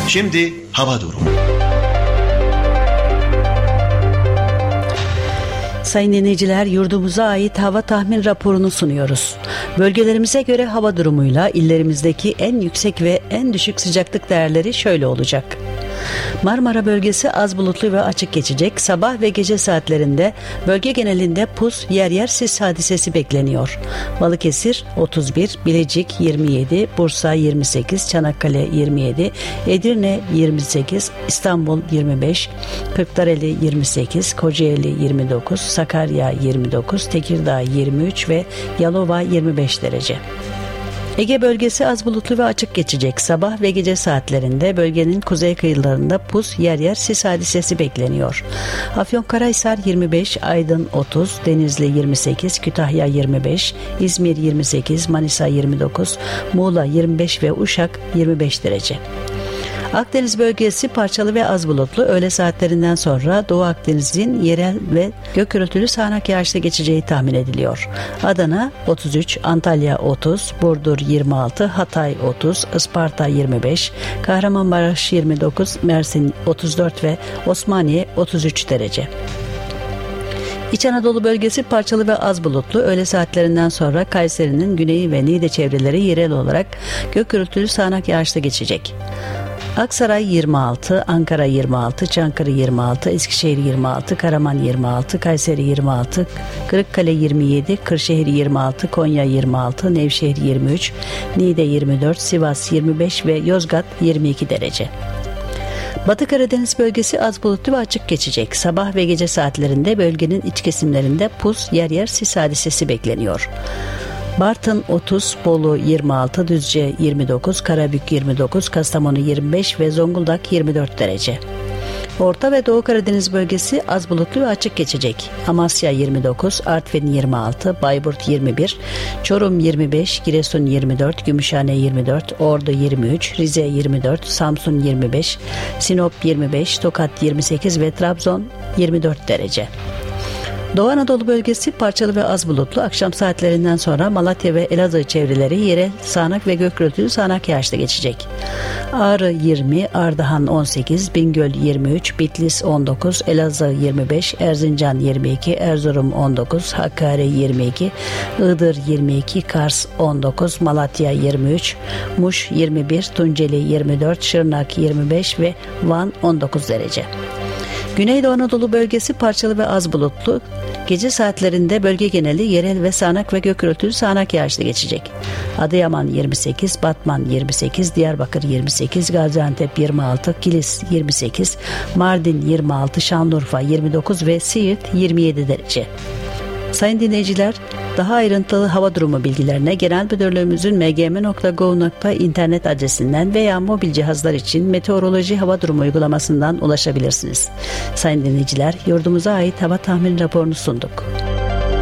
Şimdi hava durumu. Sayın dinleyiciler, yurdumuza ait hava tahmin raporunu sunuyoruz. Bölgelerimize göre hava durumuyla illerimizdeki en yüksek ve en düşük sıcaklık değerleri şöyle olacak. Marmara bölgesi az bulutlu ve açık geçecek. Sabah ve gece saatlerinde bölge genelinde pus, yer yer sis hadisesi bekleniyor. Balıkesir 31, Bilecik 27, Bursa 28, Çanakkale 27, Edirne 28, İstanbul 25, Kırklareli 28, Kocaeli 29, Sakarya 29, Tekirdağ 23 ve Yalova 25 derece. Ege bölgesi az bulutlu ve açık geçecek. Sabah ve gece saatlerinde bölgenin kuzey kıyılarında pus, yer yer sis hadisesi bekleniyor. Afyonkarahisar 25, Aydın 30, Denizli 28, Kütahya 25, İzmir 28, Manisa 29, Muğla 25 ve Uşak 25 derece. Akdeniz bölgesi parçalı ve az bulutlu. Öğle saatlerinden sonra Doğu Akdeniz'in yerel ve gök gürültülü sağanak yağışla geçeceği tahmin ediliyor. Adana 33, Antalya 30, Burdur 26, Hatay 30, Isparta 25, Kahramanmaraş 29, Mersin 34 ve Osmaniye 33 derece. İç Anadolu bölgesi parçalı ve az bulutlu. Öğle saatlerinden sonra Kayseri'nin güneyi ve Niğde çevreleri yerel olarak gök gürültülü sağanak yağışla geçecek. Aksaray 26, Ankara 26, Çankırı 26, Eskişehir 26, Karaman 26, Kayseri 26, Kırıkkale 27, Kırşehir 26, Konya 26, Nevşehir 23, Niğde 24, Sivas 25 ve Yozgat 22 derece. Batı Karadeniz bölgesi az bulutlu ve açık geçecek. Sabah ve gece saatlerinde bölgenin iç kesimlerinde pus, yer yer sis hadisesi bekleniyor. Bartın 30, Bolu 26, Düzce 29, Karabük 29, Kastamonu 25 ve Zonguldak 24 derece. Orta ve Doğu Karadeniz bölgesi az bulutlu ve açık geçecek. Amasya 29, Artvin 26, Bayburt 21, Çorum 25, Giresun 24, Gümüşhane 24, Ordu 23, Rize 24, Samsun 25, Sinop 25, Tokat 28 ve Trabzon 24 derece. Doğu Anadolu bölgesi parçalı ve az bulutlu. Akşam saatlerinden sonra Malatya ve Elazığ çevreleri yerel sağanak ve gök gürültülü sağanak yağışla geçecek. Ağrı 20, Ardahan 18, Bingöl 23, Bitlis 19, Elazığ 25, Erzincan 22, Erzurum 19, Hakkari 22, Iğdır 22, Kars 19, Malatya 23, Muş 21, Tunceli 24, Şırnak 25 ve Van 19 derece. Güneydoğu Anadolu bölgesi parçalı ve az bulutlu. Gece saatlerinde bölge geneli yerel ve sağanak ve gök gürültülü sağanak yağışla geçecek. Adıyaman 28, Batman 28, Diyarbakır 28, Gaziantep 26, Kilis 28, Mardin 26, Şanlıurfa 29 ve Siirt 27 derece. Sayın dinleyiciler, daha ayrıntılı hava durumu bilgilerine Genel Müdürlüğümüzün mgm.gov.internet adresinden veya mobil cihazlar için meteoroloji hava durumu uygulamasından ulaşabilirsiniz. Sayın dinleyiciler, yurdumuza ait hava tahmin raporunu sunduk.